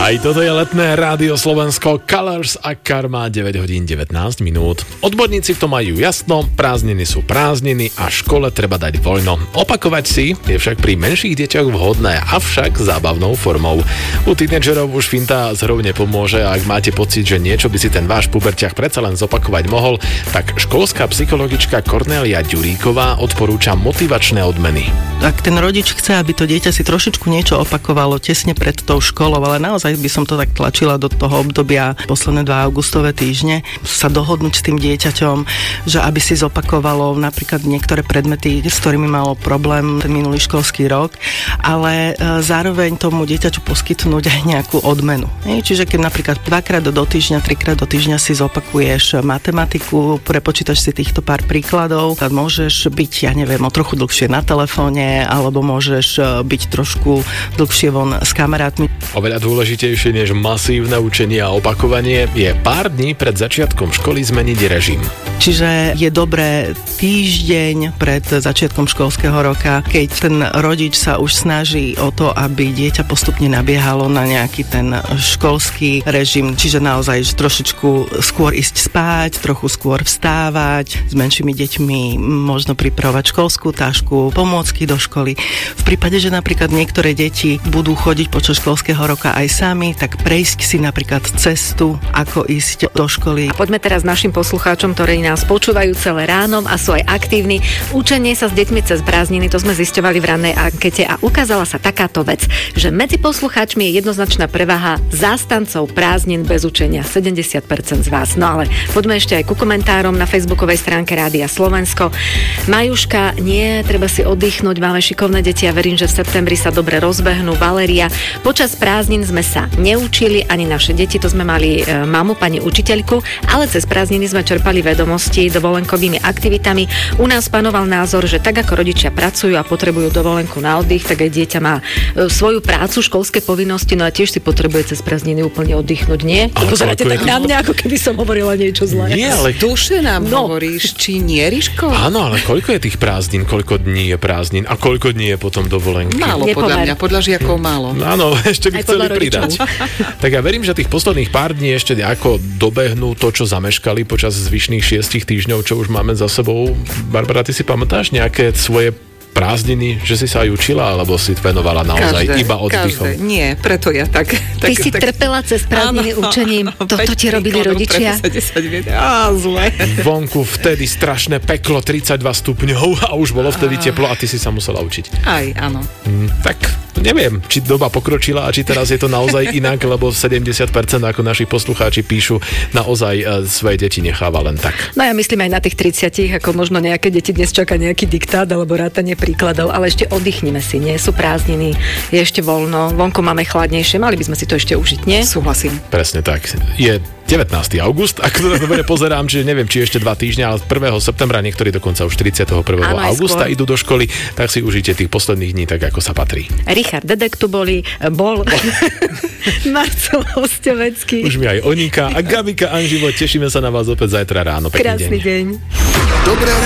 Aj toto je letné rádio Slovensko Colors a Karma 9 hodín 19 minút. Odborníci v tom majú jasno, prázdniny sú prázdniny a škole treba dať voľno. Opakovať si je však pri menších deťoch vhodné, avšak zábavnou formou. U tínedžerov už finta s hrou nepomôže a ak máte pocit, že niečo by si ten váš puberťah predsa len zopakovať mohol, tak školská psychologička Kornélia Ďuríková odporúča motivačné odmeny. Ak ten rodič chce, aby to dieťa si trošičku niečo opakovalo tesne pred tou školou, ale naozaj by som to tak tlačila do toho obdobia posledné 2 augustové týždne, sa dohodnúť s tým dieťaťom, že aby si zopakovalo napríklad niektoré predmety, s ktorými malo problém ten minulý školský rok, ale zároveň tomu dieťaťu poskytnúť aj nejakú odmenu. Čiže keď napríklad 2-krát do týždňa, 3-krát do týždňa si zopakuješ matematiku, prepočítaš si týchto pár príkladov, tak môžeš byť, ja neviem, o trochu dlhšie na telefóne, alebo môžeš byť trošku dlhšie von s kamarátmi. Oveľa dôležitejšie než masívne učenie a opakovanie je pár dní pred začiatkom školy zmeniť režim. Čiže je dobré týždeň pred začiatkom školského roka, keď ten rodič sa už snaží o to, aby dieťa postupne nabiehalo na nejaký ten školský režim, čiže naozaj trošičku skôr ísť spať, trochu skôr vstávať, s menšími deťmi možno pripravovať školskú tašku, pomôcky do školy. V prípade, že napríklad niektoré deti budú chodiť počas školského roka aj sami, tak prejsť si napríklad cestu, ako ísť do školy. A poďme teraz našim poslucháčom, ktorí nás počúvajú celé ráno a sú aj aktívni. Učenie sa s deťmi cez prázdniny, to sme zisťovali v rannej ankete a ukázala sa takáto vec, že medzi poslucháčmi je jednoznačná prevaha zástancov prázdnin bez učenia, 70% z vás. No ale poďme ešte aj ku komentárom na facebookovej stránke Rádia Slovensko. Majuška, nie, treba si oddychnúť, máme šikovné deti a verím, že v septembri sa dobre rozbehnú. Valéria, počas prázdnin sme sa neučili, ani naše deti, to sme mali mamu, pani učiteľku, ale cez prázdniny sme čerpali vedomosti dovolenkovými aktivitami. U nás panoval názor, že tak ako rodičia pracujú a potrebujú dovolenku na oddych, tak aj dieťa má svoju prácu, školské povinnosti, no a tiež si potrebuje cez prázdniny úplne oddychnúť, nie? Pozeráte tak na mňa, ako keby som hovorila niečo zlé. Nie, ale duše nám hovoríš, či nie, Ríško? Áno, ale koľko je tých prázdnin, koľko dní je prázdnin a koľko dní je potom dovolenky? Málo podľa mňa, podľa žiakov málo. Áno, ešte by chceli pridať. Tak ja verím, že tých posledných pár dní ešte ako dobehnú to, čo zameškali počas zvyšných 6 týždňov, čo už máme za sebou. Barbara, ty si pamätáš nejaké svoje prázdniny, že si sa aj učila, alebo si venovala naozaj iba oddychom? Nie, preto ja tak. Ty si trpela cez prázdniny učením. Toto ti robili rodičia? Zle. Vonku vtedy strašné peklo, 32 stupňov a už bolo vtedy teplo a ty si sa musela učiť. Aj, áno. Tak neviem, či doba pokročila a či teraz je to naozaj inak, lebo 70% ako naši poslucháči píšu, naozaj svoje deti necháva len tak. No ja myslím aj na tých 30, ako možno nejaké deti dnes čaká nejaký diktát alebo rátanie príkladov, ale ešte oddychnime si, nie sú prázdniny, je ešte voľno, vonku máme chladnejšie, mali by sme si to ešte užiť, nie? Súhlasím. Presne tak. Je 19. august, ak to dobre pozerám, čiže neviem, či ešte 2 týždňa, ale 1. septembra, niektorí dokonca už 31. augusta idú do školy, tak si užite tých posledných dní tak, ako sa patrí. Richard Dedek tu bol Marcel Hostovecký. Už mi aj Onika a Gabika Anživo, tešíme sa na vás opäť zajtra ráno. Pekný Krásny deň. Dobré